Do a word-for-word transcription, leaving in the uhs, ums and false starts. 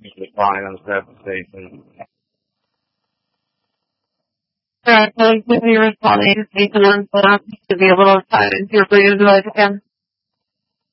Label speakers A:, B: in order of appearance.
A: usually fine on the seventh station.
B: Alright, so if you're responding to station one, so to be able to time into your breathing device again.